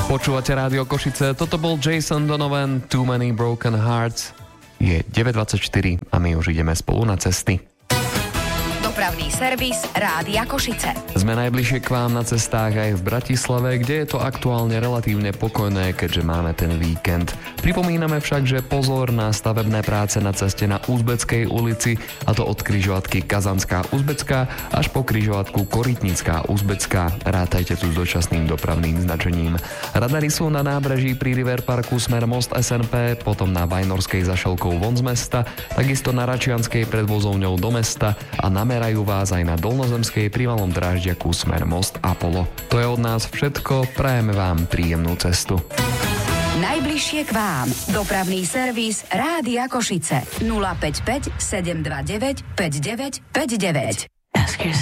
Počúvate Rádio Košice, toto bol Jason Donovan, Too Many Broken Hearts. Je 9.24 a my už ideme spolu na cesty. Dopravný servis Rádia Košice. Sme najbližšie k vám na cestách aj v Bratislave, kde je to aktuálne relatívne pokojné, keďže máme ten víkend. Pripomíname však, že pozor na stavebné práce na ceste na Uzbeckej ulici, a to od križovatky Kazanská Uzbecká až po križovatku Korytnická Uzbecká. Rátajte tu s dočasným dopravným značením. Radary sú na nábreží pri River Parku smer Most SNP, potom na Vajnorskej za Šelkou von z mesta, takisto na Račianskej pred vozovňou do mesta a namerajú vás aj na Dolnozemskej pri Malom Drážďaku smer Most Apollo. To je od nás všetko, prajeme vám príjemnú cestu. Najbližšie k vám. Dopravný servis Rádia Košice. 055 729 5959.